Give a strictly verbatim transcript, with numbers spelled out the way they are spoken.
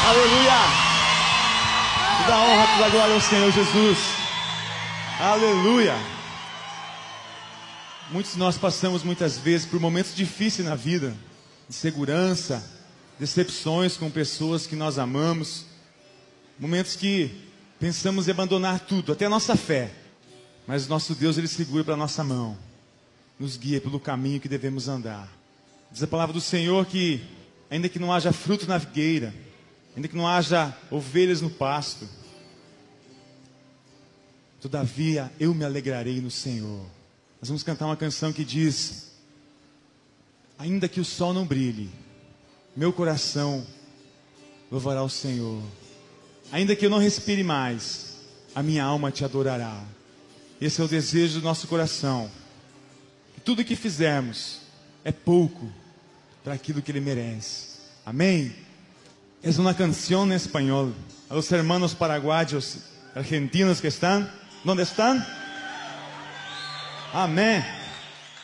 Aleluia! Toda a honra, toda a glória ao Senhor Jesus. Aleluia! Muitos de nós passamos muitas vezes por momentos difíceis na vida, insegurança, decepções com pessoas que nós amamos, momentos que pensamos em abandonar tudo, até a nossa fé. Mas o nosso Deus, Ele segura para a nossa mão, nos guia pelo caminho que devemos andar. Diz a palavra do Senhor que, ainda que não haja fruto na figueira, ainda que não haja ovelhas no pasto, todavia eu me alegrarei no Senhor. Nós vamos cantar uma canção que diz: ainda que o sol não brilhe, meu coração louvará o Senhor. Ainda que eu não respire mais, a minha alma te adorará. Esse é o desejo do nosso coração. Que tudo que fizermos é pouco para aquilo que Ele merece. Amém? Es una canción en español. A los hermanos paraguayos, argentinos que están, ¿dónde están? Amén.